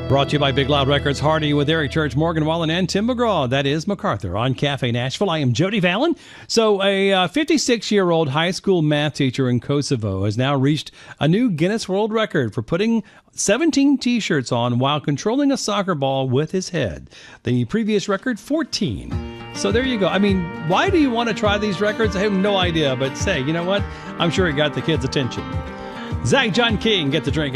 Brought to you by Big Loud Records, Hardy with Eric Church, Morgan Wallen, and Tim McGraw. That is MacArthur on Cafe Nashville. I am Jody Fallon. So a 56-year-old high school math teacher in Kosovo has now reached a new Guinness World Record for putting 17 T-shirts on while controlling a soccer ball with his head. The previous record, 14. So there you go. I mean, why do you want to try these records? I have no idea, but say, you know what? I'm sure it got the kids' attention. Zach John King, Get the Drink.